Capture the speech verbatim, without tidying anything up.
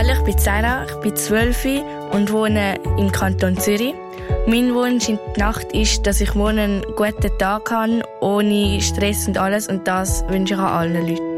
Hallo, ich bin Sarah, ich bin zwölf und wohne im Kanton Zürich. Mein Wunsch in der Nacht ist, dass ich morgen einen guten Tag habe, ohne Stress und alles, und das wünsche ich an allen Leuten.